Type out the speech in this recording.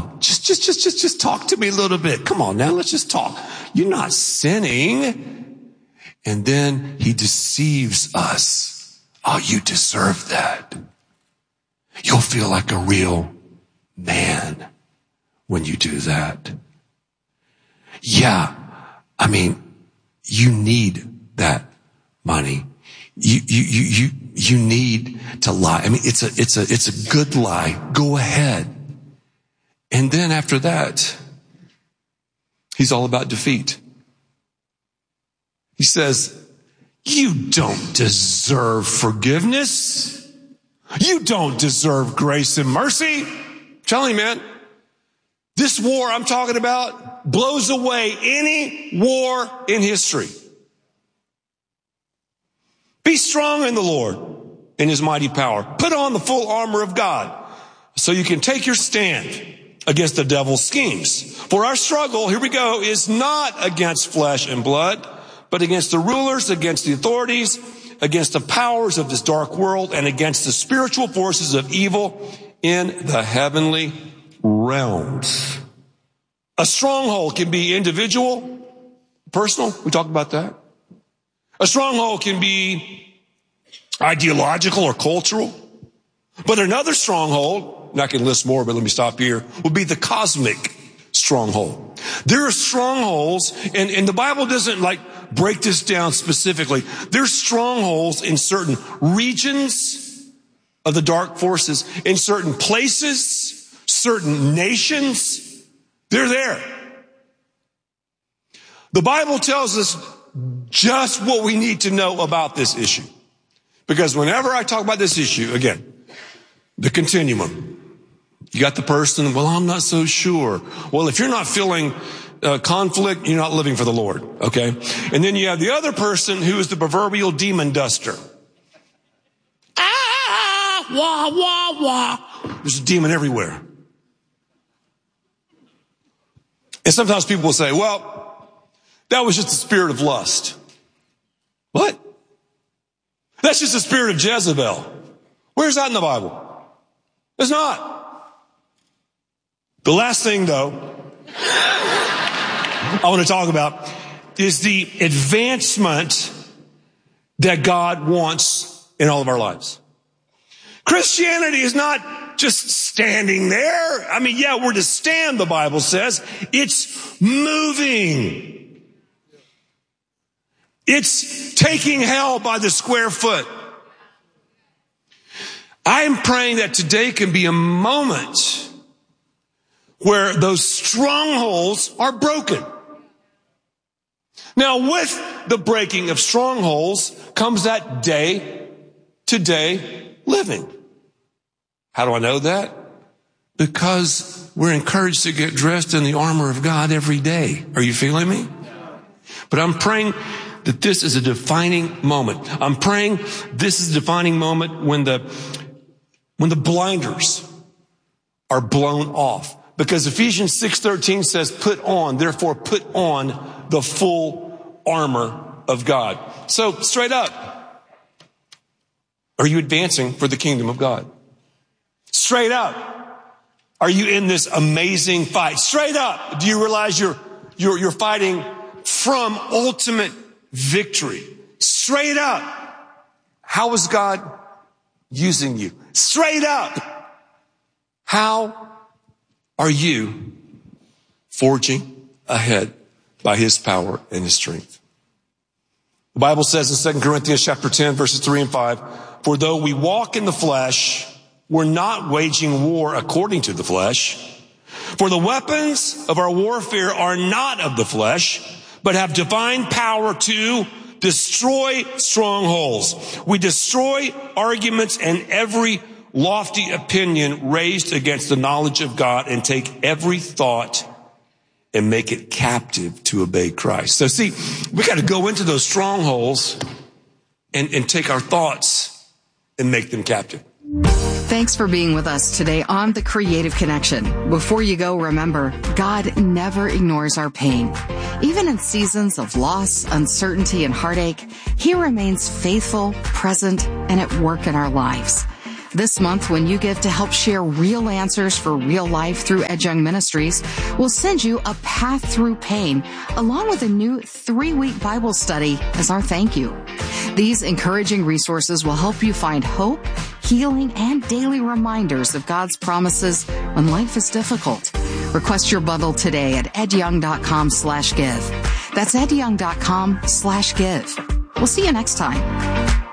no. Just talk to me a little bit. Come on now, let's just talk. You're not sinning. And then he deceives us. Oh, you deserve that. You'll feel like a real man when you do that. Yeah, I mean, you need that money. You need to lie. I mean, it's a good lie. Go ahead. And then after that, he's all about defeat. He says, you don't deserve forgiveness. You don't deserve grace and mercy. I'm telling you, man, this war I'm talking about blows away any war in history. Be strong in the Lord, in his mighty power. Put on the full armor of God so you can take your stand against the devil's schemes. For our struggle, here we go, is not against flesh and blood, but against the rulers, against the authorities, against the powers of this dark world, and against the spiritual forces of evil in the heavenly realms. A stronghold can be individual, personal. We talked about that. A stronghold can be ideological or cultural. But another stronghold, and I can list more, but let me stop here, would be the cosmic stronghold. There are strongholds, and the Bible doesn't break this down specifically. There's strongholds in certain regions of the dark forces, in certain places, certain nations. They're there. The Bible tells us just what we need to know about this issue. Because whenever I talk about this issue, again, the continuum, you got the person, well, I'm not so sure. Well, if you're not feeling conflict, you're not living for the Lord, okay? And then you have the other person who is the proverbial demon duster. Wah, wah, wah. There's a demon everywhere. And sometimes people will say, well, that was just the spirit of lust. What? That's just the spirit of Jezebel. Where's that in the Bible? It's not. The last thing, though, I want to talk about is the advancement that God wants in all of our lives. Christianity is not just standing there. I mean, yeah, we're to stand, the Bible says. It's moving. It's taking hell by the square foot. I am praying that today can be a moment where those strongholds are broken. Now, with the breaking of strongholds comes that day-to-day living. How do I know that? Because we're encouraged to get dressed in the armor of God every day. Are you feeling me? But I'm praying that this is a defining moment. I'm praying this is a defining moment when the blinders are blown off. Because Ephesians 6:13 says, therefore put on the full armor of God. So straight up, are you advancing for the kingdom of God? Straight up, are you in this amazing fight? Straight up, do you realize you're fighting from ultimate victory? Straight up, how is God using you? Straight up, how are you forging ahead by his power and his strength? The Bible says in 2 Corinthians chapter 10, verses 3 and 5, for though we walk in the flesh, we're not waging war according to the flesh. For the weapons of our warfare are not of the flesh, but have divine power to destroy strongholds. We destroy arguments and every lofty opinion raised against the knowledge of God and take every thought and make it captive to obey Christ. So see, we got to go into those strongholds and take our thoughts and make them captive. Thanks for being with us today on The Creative Connection. Before you go, remember, God never ignores our pain. Even in seasons of loss, uncertainty, and heartache, he remains faithful, present, and at work in our lives. This month, when you give to help share real answers for real life through Ed Young Ministries, we'll send you a Path Through Pain, along with a new 3-week Bible study as our thank you. These encouraging resources will help you find hope, healing, and daily reminders of God's promises when life is difficult. Request your bundle today at edyoung.com/give. That's edyoung.com/give. We'll see you next time.